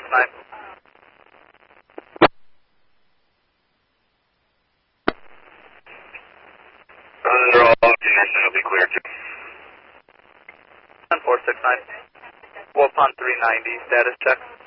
They're all ignition will be clear too. 469. Wolf on 390, status check.